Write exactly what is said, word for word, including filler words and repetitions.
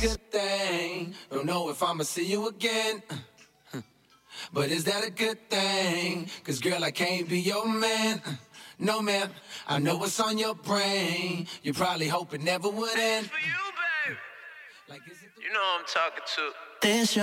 Good thing. Don't know if I'ma see you again. But is that a good thing? Cause girl, I can't be your man. No, ma'am. I know what's on your brain. You probably hope it never would end. For you, babe. Like, is it the- You know who I'm talking to. This